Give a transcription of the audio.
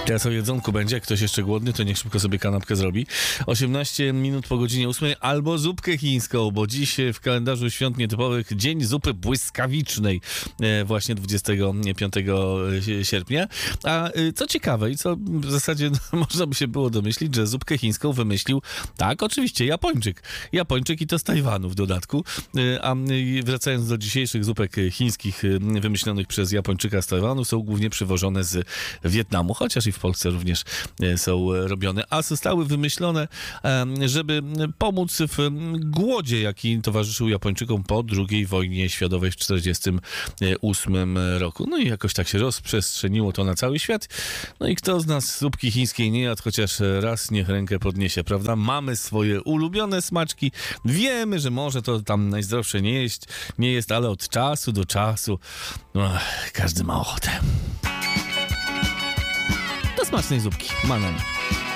Teraz o jedzonku będzie. Jak ktoś jeszcze głodny, to niech szybko sobie kanapkę zrobi. 18 minut po godzinie 8 albo zupkę chińską, bo dziś w kalendarzu świąt nietypowych dzień zupy błyskawicznej, właśnie 25 sierpnia. A co ciekawe i co w zasadzie można by się było domyślić, że zupkę chińską wymyślił, tak, oczywiście Japończyk. Japończyk i to z Tajwanu w dodatku. A wracając do dzisiejszych zupek chińskich wymyślonych przez Japończyka z Tajwanu, są głównie przywożone z Wietnamu, chociaż i w Polsce również są robione, a zostały wymyślone, żeby pomóc w głodzie, jaki towarzyszył Japończykom po II wojnie światowej w 1948 roku. No i jakoś tak się rozprzestrzeniło to na cały świat. No i kto z nas zupki chińskiej nie jadł, chociaż raz niech rękę podniesie, prawda? Mamy swoje ulubione smaczki. Wiemy, że może to tam najzdrowsze nie jest, ale od czasu do czasu każdy ma ochotę. Do smacznej zupki. Manem.